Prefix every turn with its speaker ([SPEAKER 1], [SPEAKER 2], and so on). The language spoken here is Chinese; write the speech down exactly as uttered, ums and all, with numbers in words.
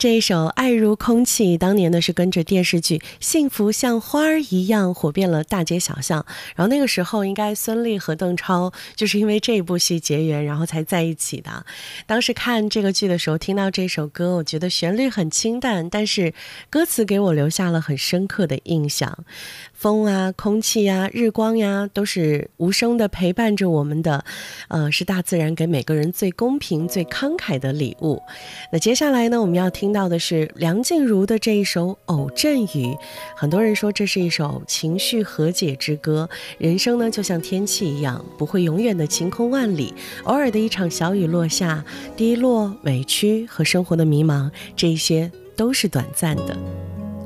[SPEAKER 1] 这一首《爱如空气》当年呢是跟着电视剧《幸福像花儿一样》火遍了大街小巷，然后那个时候应该孙俪和邓超就是因为这部戏结缘，然后才在一起的。当时看这个剧的时候听到这首歌，我觉得旋律很清淡，但是歌词给我留下了很深刻的印象。风啊，空气啊，日光呀，都是无声的陪伴着我们的，呃，是大自然给每个人最公平最慷慨的礼物。那接下来呢，我们要听到的是梁静茹的这一首《偶阵雨》。很多人说这是一首情绪和解之歌，人生呢就像天气一样，不会永远的晴空万里，偶尔的一场小雨落下，低落、委屈和生活的迷茫，这一些都是短暂的。